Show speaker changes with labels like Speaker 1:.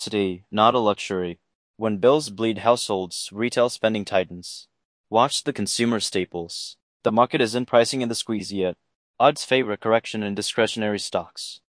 Speaker 1: necessity, not a luxury. When bills bleed households, retail spending tightens. Watch the consumer staples. The market isn't pricing in the squeeze yet. Odds favor correction in discretionary stocks.